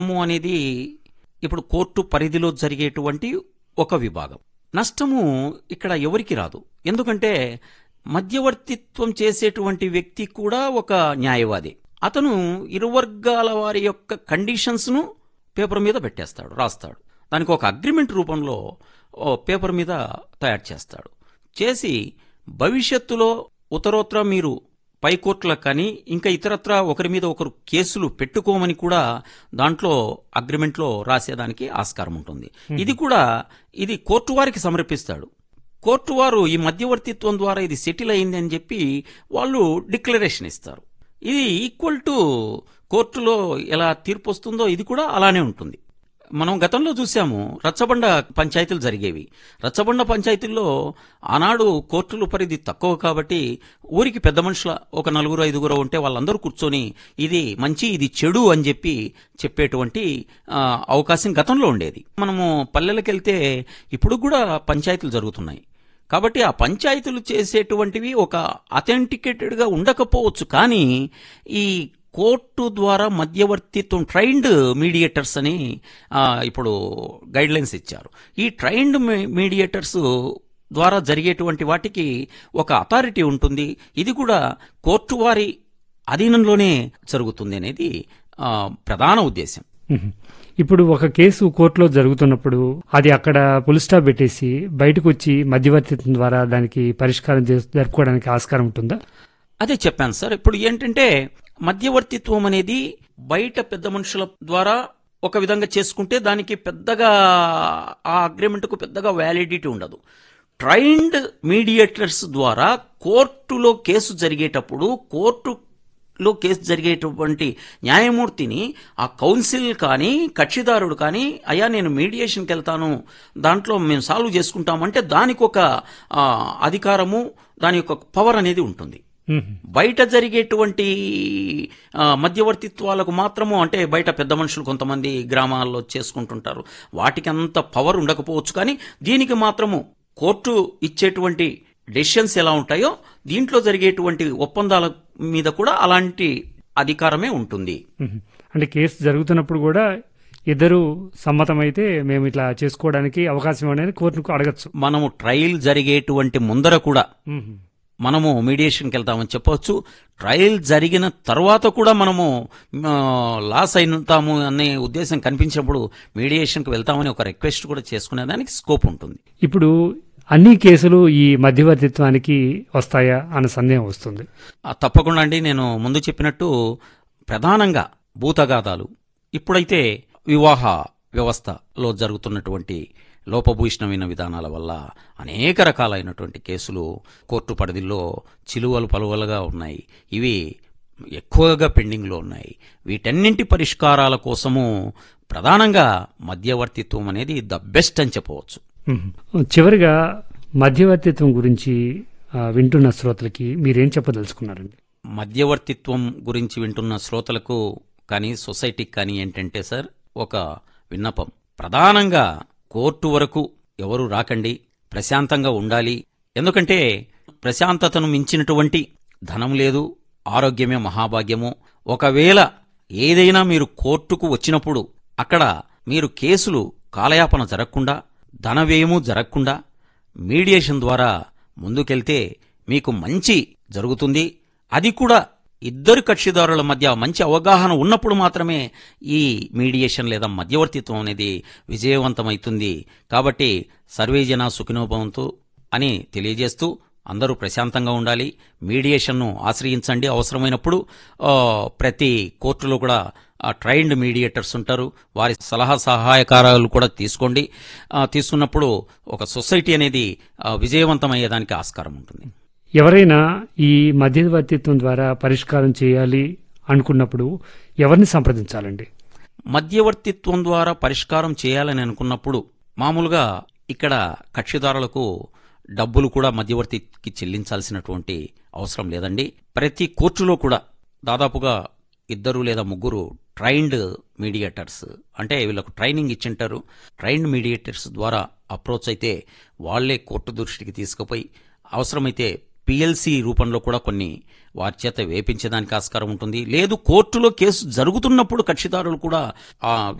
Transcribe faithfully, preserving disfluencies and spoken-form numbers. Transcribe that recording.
అనేది ఇప్పుడు కోర్టు పరిధిలో జరిగేటువంటి ఒక విభాగం. నష్టము ఇక్కడ ఎవరికి రాదు. ఎందుకంటే మధ్యవర్తిత్వం చేసేటువంటి వ్యక్తి కూడా ఒక న్యాయవాది. అతను ఇరు వర్గాల వారి యొక్క కండిషన్స్ను పేపర్ మీద పెట్టేస్తాడు, రాస్తాడు. దానికి ఒక అగ్రిమెంట్ రూపంలో పేపర్ మీద తయారు చేస్తాడు. చేసి భవిష్యత్తులో ఉత్తరోత్తర మీరు పై కోర్టులకు కానీ ఇంకా ఇతరత్రా ఒకరి మీద ఒకరు కేసులు పెట్టుకోమని కూడా దాంట్లో అగ్రిమెంట్లో రాసేదానికి ఆస్కారం ఉంటుంది. ఇది కూడా ఇది కోర్టు వారికి సమర్పిస్తాడు. కోర్టు వారు ఈ మధ్యవర్తిత్వం ద్వారా ఇది సెటిల్ అయింది అని చెప్పి వాళ్ళు డిక్లరేషన్ ఇస్తారు. ఇది ఈక్వల్ టు కోర్టులో ఎలా తీర్పు వస్తుందో ఇది కూడా అలానే ఉంటుంది. మనం గతంలో చూసాము, రచ్చబండ పంచాయతీలు జరిగేవి. రచ్చబండ పంచాయతీల్లో ఆనాడు కోర్టుల పరిధి తక్కువ కాబట్టి ఊరికి పెద్ద మనుషుల ఒక నలుగురు ఐదుగురు ఉంటే వాళ్ళందరూ కూర్చొని ఇది మంచి ఇది చెడు అని చెప్పి చెప్పేటువంటి అవకాశం గతంలో ఉండేది. మనము పల్లెలకెళ్తే ఇప్పుడు కూడా పంచాయతీలు జరుగుతున్నాయి. కాబట్టి ఆ పంచాయతీలు చేసేటువంటివి ఒక అథెంటికేటెడ్గా ఉండకపోవచ్చు, కానీ ఈ కోర్టు ద్వారా మధ్యవర్తిత్వం ట్రైన్డ్ మీడియేటర్స్ అని ఇప్పుడు గైడ్ లైన్స్ ఇచ్చారు. ఈ ట్రైన్డ్ మీడియేటర్స్ ద్వారా జరిగేటువంటి వాటికి ఒక అథారిటీ ఉంటుంది. ఇది కూడా కోర్టు వారి అధీనంలోనే జరుగుతుంది అనేది ప్రధాన ఉద్దేశం. ఇప్పుడు ఒక కేసు కోర్టులో జరుగుతున్నప్పుడు అది అక్కడ పుల్ స్టాప్ పెట్టేసి బయటకు వచ్చి మధ్యవర్తిత్వం ద్వారా దానికి పరిష్కారం జరుపుకోవడానికి ఆస్కారం ఉంటుందా? అదే చెప్పాను సార్. ఇప్పుడు ఏంటంటే మధ్యవర్తిత్వం అనేది బయట పెద్ద మనుషుల ద్వారా ఒక విధంగా చేసుకుంటే దానికి పెద్దగా ఆ అగ్రిమెంట్కు పెద్దగా వ్యాలిడిటీ ఉండదు. ట్రైన్డ్ మీడియేటర్స్ ద్వారా కోర్టులో కేసు జరిగేటప్పుడు కోర్టులో కేసు జరిగేటువంటి న్యాయమూర్తిని ఆ కౌన్సిల్ కానీ కక్షిదారుడు కానీ అయ్యా నేను మీడియేషన్కి వెళ్తాను, దాంట్లో మేము సాల్వ్ చేసుకుంటామంటే దానికి ఒక అధికారము, దాని యొక్క పవర్ అనేది ఉంటుంది. బయట జరిగేటువంటి మధ్యవర్తిత్వాలకు మాత్రము అంటే బయట పెద్ద మనుషులు కొంతమంది గ్రామాల్లో చేసుకుంటుంటారు, వాటికి అంత పవర్ ఉండకపోవచ్చు. కానీ దీనికి మాత్రము కోర్టు ఇచ్చేటువంటి డెసిషన్స్ ఎలా ఉంటాయో దీంట్లో జరిగేటువంటి ఒప్పందాల మీద కూడా అలాంటి అధికారమే ఉంటుంది. అంటే కేసు జరుగుతున్నప్పుడు కూడా ఇద్దరు సమ్మతమైతే మేము ఇట్లా చేసుకోవడానికి అవకాశం ఇవ్వడానికి కోర్టుకు అడగచ్చు. మనము ట్రయల్ జరిగేటువంటి ముందర కూడా మనము మీడియేషన్కి వెళ్తామని చెప్పవచ్చు. ట్రయల్ జరిగిన తర్వాత కూడా మనము లాస్ అయితాము అనే ఉద్దేశం కనిపించినప్పుడు మీడియేషన్కి వెళ్తామని ఒక రిక్వెస్ట్ కూడా చేసుకునేదానికి స్కోప్ ఉంటుంది. ఇప్పుడు అన్ని కేసులు ఈ మధ్యవర్తిత్వానికి వస్తాయా అన్న సందేహం వస్తుంది. తప్పకుండా అండి. నేను ముందు చెప్పినట్టు ప్రధానంగా భూతగాదాలు, ఇప్పుడైతే వివాహ వ్యవస్థలో జరుగుతున్నటువంటి లోపభూయిష్టమైన విధానాల వల్ల అనేక రకాలైనటువంటి కేసులు కోర్టు పరిధిలో చిలువలు పలువలుగా ఉన్నాయి. ఇవి ఎక్కువగా పెండింగ్లో ఉన్నాయి. వీటన్నింటి పరిష్కారాల కోసము ప్రధానంగా మధ్యవర్తిత్వం అనేది ద బెస్ట్ అని చెప్పవచ్చు. చివరిగా మధ్యవర్తిత్వం గురించి వింటున్న శ్రోతలకి మీరేం చెప్పదలుచుకున్నారండి? మధ్యవర్తిత్వం గురించి వింటున్న శ్రోతలకు కానీ సొసైటీకి కానీ ఏంటంటే సార్ ఒక విన్నపం, ప్రధానంగా కోర్టు వరకు ఎవరు రాకండి, ప్రశాంతంగా ఉండాలి. ఎందుకంటే ప్రశాంతతను మించినటువంటి ధనం లేదు, ఆరోగ్యమే మహాభాగ్యము. ఒకవేళ ఏదైనా మీరు కోర్టుకు వచ్చినప్పుడు అక్కడ మీరు కేసులు కాలయాపన జరగకుండా, ధనవ్యయము జరగకుండా మీడియేషన్ ద్వారా ముందుకెళ్తే మీకు మంచి జరుగుతుంది. అది కూడా ఇద్దరు కక్షిదారుల మధ్య మంచి అవగాహన ఉన్నప్పుడు మాత్రమే ఈ మీడియేషన్ లేదా మధ్యవర్తిత్వం అనేది విజయవంతమవుతుంది. కాబట్టి సర్వే జనా సుఖినో భవంతు అని తెలియజేస్తూ అందరూ ప్రశాంతంగా ఉండాలి, మీడియేషన్ను ఆశ్రయించండి. అవసరమైనప్పుడు ప్రతి కోర్టులో కూడా ట్రైన్డ్ మీడియేటర్స్ ఉంటారు, వారి సలహా సహాయకారాలు కూడా తీసుకోండి. తీసుకున్నప్పుడు ఒక సొసైటీ అనేది విజయవంతమయ్యేదానికి ఆస్కారం ఉంటుంది. ఎవరైనా ఈ మధ్యవర్తిత్వం ద్వారా పరిష్కారం చేయాలి అనుకున్నప్పుడు ఎవరిని సంప్రదించాలండి? మధ్యవర్తిత్వం ద్వారా పరిష్కారం చేయాలని అనుకున్నప్పుడు మామూలుగా ఇక్కడ కక్షిదారులకు డబ్బులు కూడా మధ్యవర్తికి చెల్లించాల్సినటువంటి అవసరం లేదండి. ప్రతి కోర్టులో కూడా దాదాపుగా ఇద్దరు లేదా ముగ్గురు ట్రైన్డ్ మీడియేటర్స్, అంటే వీళ్ళకు ట్రైనింగ్ ఇచ్చింటారు, ట్రైన్డ్ మీడియేటర్స్ ద్వారా అప్రోచ్ అయితే వాళ్లే కోర్టు దృష్టికి తీసుకుపోయి అవసరమైతే పిఎల్సి రూపంలో కూడా కొన్ని వారి చేత వేపించడానికి ఆస్కారం ఉంటుంది. లేదు కోర్టులో కేసు జరుగుతున్నప్పుడు కక్షిదారులు కూడా ఆ